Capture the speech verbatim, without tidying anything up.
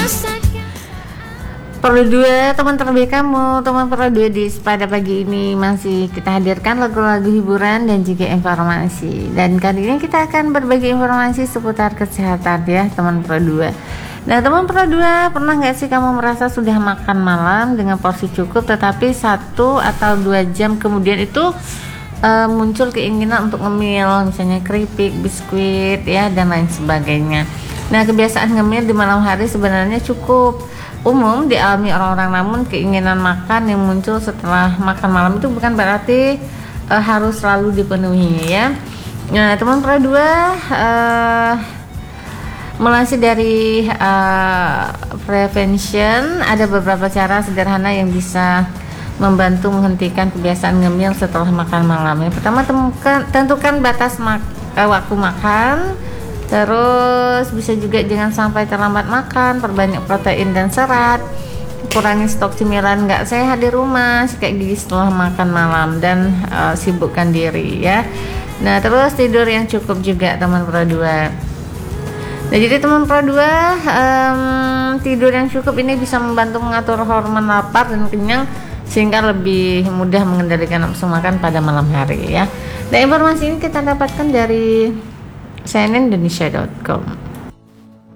Perlu dua teman terbaik kamu, teman perlu dua di pada pagi ini masih kita hadirkan lagu-lagu hiburan dan juga informasi. Dan kali ini kita akan berbagi informasi seputar kesehatan ya teman perlu dua. Nah teman perlu dua, pernah nggak sih kamu merasa sudah makan malam dengan porsi cukup, tetapi satu atau dua jam kemudian itu uh, muncul keinginan untuk ngemil, misalnya keripik, biskuit ya dan lain sebagainya. Nah kebiasaan ngemil di malam hari sebenarnya cukup umum dialami orang-orang, namun keinginan makan yang muncul setelah makan malam itu bukan berarti uh, harus selalu dipenuhi ya. Nah teman pro dua, uh, melansir dari uh, prevention, ada beberapa cara sederhana yang bisa membantu menghentikan kebiasaan ngemil setelah makan malam. Yang pertama, temukan, tentukan batas mak- uh, waktu makan. Terus bisa juga jangan sampai terlambat makan, perbanyak protein dan serat, kurangi stok cemilan nggak sehat di rumah, sikat gigi setelah makan malam, dan uh, sibukkan diri ya. Nah terus tidur yang cukup juga teman pro dua. Nah jadi teman pro dua, um, tidur yang cukup ini bisa membantu mengatur hormon lapar dan kenyang sehingga lebih mudah mengendalikan nafsu makan pada malam hari ya. Dan informasi ini kita dapatkan dari C N N Indonesia dot com.